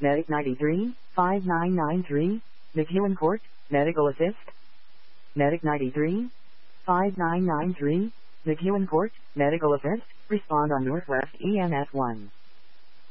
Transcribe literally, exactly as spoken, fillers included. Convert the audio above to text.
Medic ninety-three, five nine nine three, McEwen Court, Medical Assist. Medic ninety-three, five nine nine three, McEwen Court, Medical Assist, respond on Northwest E M S one.